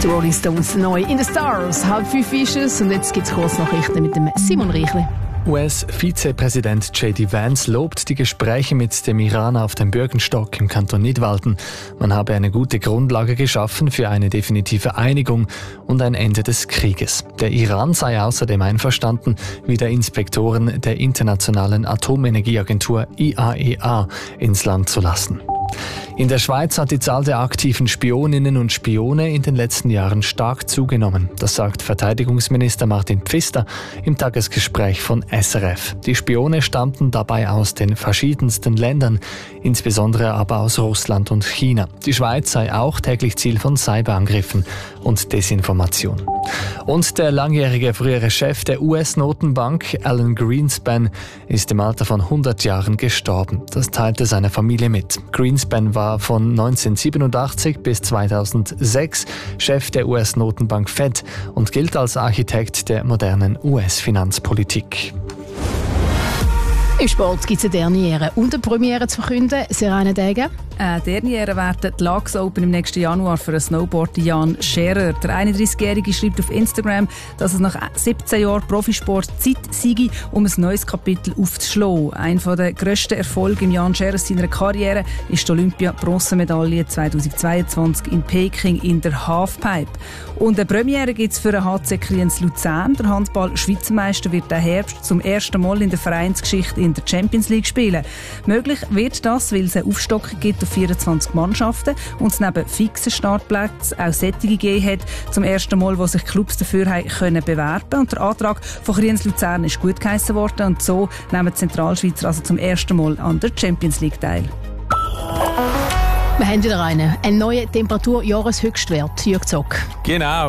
Die Rolling Stones neu in den Stars. 4:30 ist es und jetzt gibt es Kurznachrichten mit dem Simon Reichle. US-Vizepräsident J.D. Vance lobt die Gespräche mit dem Iran auf dem Bürgenstock im Kanton Nidwalden. Man habe eine gute Grundlage geschaffen für eine definitive Einigung und ein Ende des Krieges. Der Iran sei außerdem einverstanden, wieder Inspektoren der Internationalen Atomenergieagentur IAEA ins Land zu lassen. In der Schweiz hat die Zahl der aktiven Spioninnen und Spione in den letzten Jahren stark zugenommen. Das sagt Verteidigungsminister Martin Pfister im Tagesgespräch von SRF. Die Spione stammten dabei aus den verschiedensten Ländern, insbesondere aber aus Russland und China. Die Schweiz sei auch täglich Ziel von Cyberangriffen und Desinformation. Und der langjährige frühere Chef der US-Notenbank, Alan Greenspan, ist im Alter von 100 Jahren gestorben. Das teilte seine Familie mit. Greenspan war von 1987 bis 2006 Chef der US-Notenbank Fed und gilt als Architekt der modernen US-Finanzpolitik. Im Sport gibt es eine Derniere und eine Premiere zu verkünden. Serena Degen. Derniere werden die Laax Open im nächsten Januar für einen Snowboarder Jan Scherer. Der 31-Jährige schreibt auf Instagram, dass es nach 17 Jahren Profisport Zeit sei, um ein neues Kapitel aufzuschlagen. Einer der grössten Erfolge im Jan Scherer seiner Karriere ist die Olympia-Bronzemedaille 2022 in Peking in der Halfpipe. Und eine Premiere gibt es für den HC Kriens Luzern. Der Handball-Schweizermeister wird diesen Herbst zum ersten Mal in der Vereinsgeschichte in der Champions League spielen. Möglich wird das, weil es eine Aufstockung gibt auf 24 Mannschaften und es neben fixen Startplätzen auch solche gegeben hat, zum ersten Mal, wo sich Clubs dafür können bewerben. Und der Antrag von Kriens Luzern ist gut geheissen worden und so nehmen die Zentralschweizer also zum ersten Mal an der Champions League teil. Wir haben wieder einen neuen Temperatur-Jahreshöchstwert. Jürg Zock. Genau,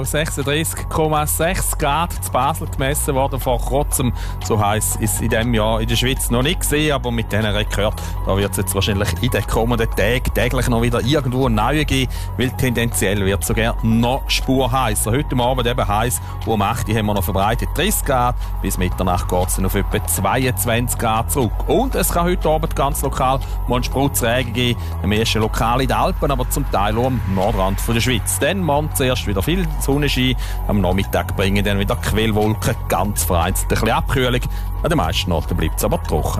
36,6 Grad zu Basel gemessen worden vor kurzem. So heiß ist in diesem Jahr in der Schweiz noch nicht gesehen, aber mit diesen Rekord, da wird es jetzt wahrscheinlich in den kommenden Tagen täglich noch wieder irgendwo eine neue geben, weil tendenziell wird es sogar noch spurheißer. Heute Abend eben heiß, um 8 Uhr haben wir noch verbreitet 30 Grad, bis Mitternacht geht es auf etwa 22 Grad zurück. Und es kann heute Abend ganz lokal mal einen Sprutzregen geben, am ersten lokal in den Alpen, aber zum Teil auch am Nordrand der Schweiz. Dann morgen zuerst wieder viel Sonnenschein, am Nachmittag bringen dann wieder Quellwolken, ganz vereinzelt ein bisschen Abkühlung. An den meisten Orten bleibt es aber trocken.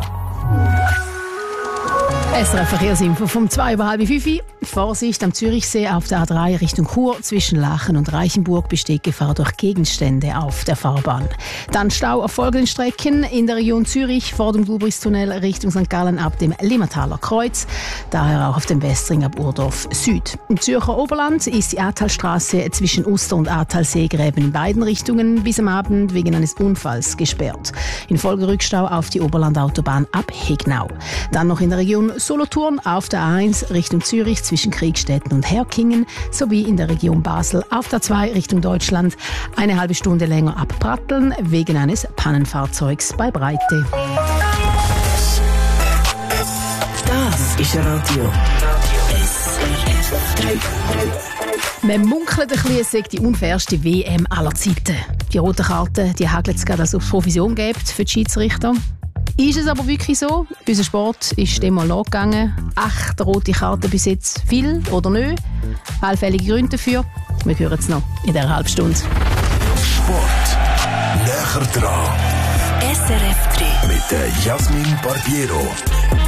SRF Verkehrsinfo vom 4:30. Vorsicht am Zürichsee auf der A3 Richtung Chur zwischen Lachen und Reichenburg besteht Gefahr durch Gegenstände auf der Fahrbahn. Dann Stau auf folgenden Strecken in der Region Zürich vor dem Dubristunnel Richtung St. Gallen ab dem Limmertaler Kreuz, daher auch auf dem Westring ab Urdorf Süd. Im Zürcher Oberland ist die Ahrtalstraße zwischen Uster und Ahrtalseegräben in beiden Richtungen bis am Abend wegen eines Unfalls gesperrt. In Folge Rückstau auf die Oberlandautobahn ab Hegnau. Dann noch in der Region Solothurn auf der A1 Richtung Zürich zwischen Kriegstetten und Herkingen sowie in der Region Basel auf der 2 Richtung Deutschland eine halbe Stunde länger abpratteln wegen eines Pannenfahrzeugs bei Breite. Das ist Radio SRF 3. Man munkelt ein bisschen, es sei die unfairste WM aller Zeiten. Die roten Karten, die hagelt es gerade, als ob es Provision gibt für die Schiedsrichter. Ist es aber wirklich so? Unser Sport ist dem mal nachgegangen. 8 rote Karten bis jetzt, viel oder nicht? Allfällige Gründe dafür? Wir hören es noch in dieser halben Stunde. Sport. Näher dran. SRF 3. Mit Jasmin Barbiero.